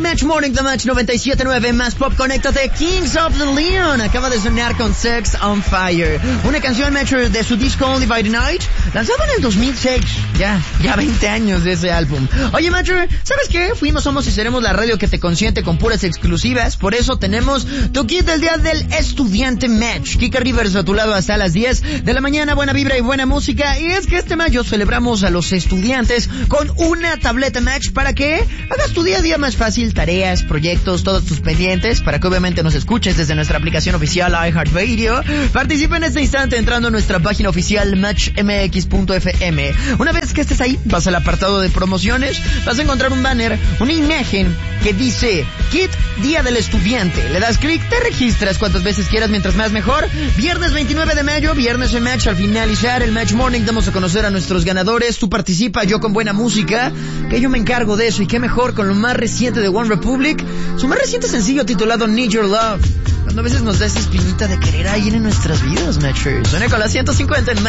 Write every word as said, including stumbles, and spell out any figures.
el Match Morning de Match noventa y siete punto nueve más pop. Conéctate. Kings of the Leon acaba de sonar con Sex on Fire, una canción Match de su disco Only by the Night, lanzado en el dos mil seis. Ya, ya veinte años de ese álbum. Oye, Match, ¿sabes qué? Fuimos, somos y seremos la radio que te consiente con puras exclusivas. Por eso tenemos tu kit del día del estudiante Match. Kika Rivers a tu lado hasta las diez de la mañana. Buena vibra y buena música. Y es que este mayo celebramos a los estudiantes con una tableta Match para que hagas tu día a día más fácil, tareas, proyectos, todos tus pendientes, para que obviamente nos escuches desde nuestra aplicación oficial iHeartRadio. Participa en este instante entrando a nuestra página oficial match m x punto f m. Una vez que estés ahí, vas al apartado de promociones, vas a encontrar un banner, una imagen que dice Kit Día del Estudiante. Le das clic, te registras cuantas veces quieras, mientras más mejor. Viernes veintinueve de mayo, viernes en Match. Al finalizar el Match Morning damos a conocer a nuestros ganadores. Tú participa, yo con buena música, que yo me encargo de eso. Y qué mejor con lo más reciente de One Republic, su más reciente sencillo titulado Need Your Love. Cuando a veces nos da esa espinita de querer a alguien en nuestras vidas, Matchers. Suena con la ciento cincuenta en